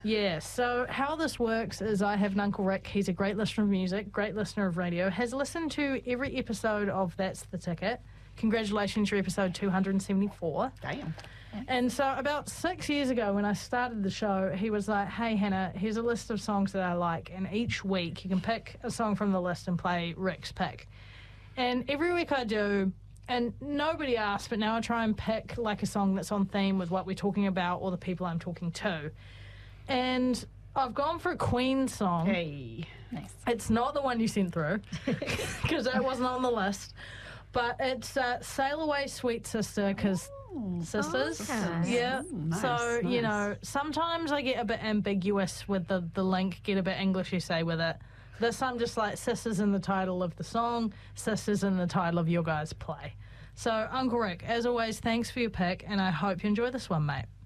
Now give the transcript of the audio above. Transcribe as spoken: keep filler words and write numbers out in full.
Yeah, so how this works is I have an Uncle Rick. He's a great listener of music, great listener of radio, has listened to every episode of That's the Ticket. Congratulations, you're episode two hundred seventy-four. Damn. And so about six years ago when I started the show, he was like, hey, Hannah, here's a list of songs that I like, and each week you can pick a song from the list and play Rick's pick. And every week I do, and nobody asked, but now I try and pick like a song that's on theme with what we're talking about or the people I'm talking to. And I've gone for a Queen song. Hey. Nice. It's not the one you sent through, because that wasn't on the list. But it's uh, Sail Away, Sweet Sister, because sisters. Okay. Yeah. Ooh, nice, so, nice. you know, sometimes I get a bit ambiguous with the, the link, get a bit English essay with it. This I'm just like, sisters in the title of the song, sisters in the title of your guys' play. So, Uncle Rick, as always, thanks for your pick, and I hope you enjoy this one, mate.